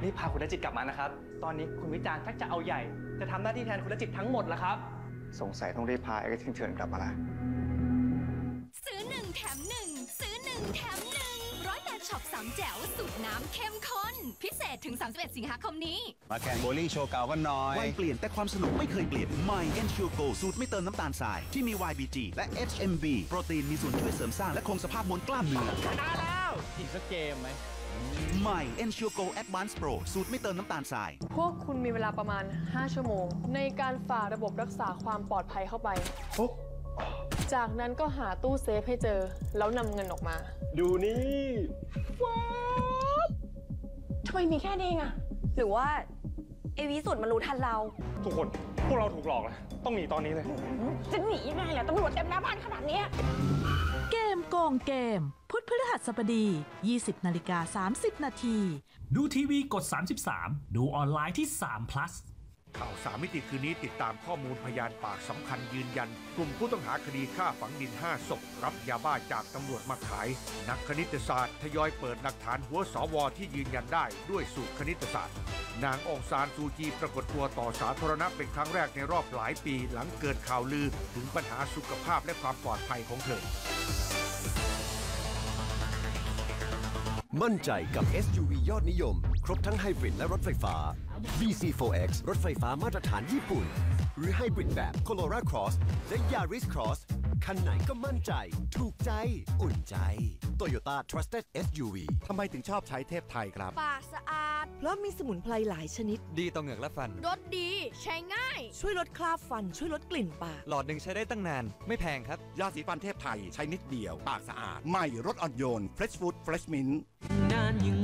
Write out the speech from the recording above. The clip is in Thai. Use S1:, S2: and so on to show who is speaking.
S1: รีบพาคุณรจิตกลับมานะครับตอนนี้คุณวิจารณ์ชักจะเอาใหญ่จะทำหน้าที่แทนคุณรจิตทั้งหมดแล้วครับสงสัยต้องรีบพาไอ้กระทิงเถื่อนกลับมาละ
S2: ซื้อ1 แถม 1ซื้อ1 แถม 1108ช็อป3แจ๋วสูตรน้ำเข้มข้นพิเศษถึง31 สิงหาคมนี้
S3: มาแข่งโบลิ่งโชว์เก่ากันหน่อย
S4: วัยเปลี่ยนแต่ความสนุกไม่เคยเปลี่ยนใหม่ Ensure Go สูตรไม่เติมน้ำตาลทรายที่มี YBG และ HMB โปรตีนมีส่วนช่วยเสริมสร้างและคงสภาพมวลกล้ามเนื้อ
S5: ชนะแล้วอีกสักเกมไหม
S4: ใหม่ Ensure Go Advanced Pro สูตรไม่เติมน้ำตาลทราย
S6: พวกคุณมีเวลาประมาณ5ชั่วโมงในการฝ่าระบบรักษาความปลอดภัยเข้าไปจากนั้นก็หาตู้เซฟให้เจอแล้วนำเงินออกมา
S5: ดูนี่
S6: ว้าวทำไมมีแค่นี้อ่ะหรือว่าไอวิสุทธ์มันรู้ทันเรา
S1: ทุกคนพวกเราถูกหลอกแล้วต้องหนีตอนนี้เลย
S6: จะหนียังไงล่ะตำรวจเต็มหน้าบ้านขนาดนี้
S7: เกมโกงเกมพุธพฤหัสบดี 20:30 นาที
S8: ดูทีวีกด33ดูออนไลน์ที่3 plus
S9: ข่าว3 มิติคืนนี้ติดตามข้อมูลพยานปากสำคัญยืนยันกลุ่มผู้ต้องหาคดีฆ่าฝังดิน5 ศพรับยาบ้าจากตำรวจมาขายนักคณิตศาสตร์ทยอยเปิดหลักฐานหัวสวที่ยืนยันได้ด้วยสูตรคณิตศาสตร์นางองซานซูจีปรากฏตัวต่อสาธารณะเป็นครั้งแรกในรอบหลายปีหลังเกิดข่าวลือถึงปัญหาสุขภาพและความปลอดภัยของเธอ
S10: มั่นใจกับ SUV ยอดนิยมครบทั้งไฮบริดและรถไฟฟ้า VC4X รถไฟฟ้ามาตรฐานญี่ปุ่นหรือไฮบริดแบบ Corolla Cross และ Yaris Cross คันไหนก็มั่นใจถูกใจอุ่นใจ Toyota Trusted SUV
S9: ทำไมถึงชอบใช้เทพไทยครับ
S2: ปากสะอาด
S11: เพราะมีสมุนไพรหลายชนิด
S12: ดีต่อเหงือกและฟัน
S2: รสดีใช้ง่าย
S11: ช่วยลดคราบฟันช่วยลดกลิ่นปาก
S12: หลอดหนึ่งใช้ได้ตั้งนานไม่แพงครับ
S9: ยาสีฟันเทพไทยใช้นิดเดียวปากสะอาดใหม่รสอ่อนโยน Fresh Food Fresh Mint
S13: นานยัง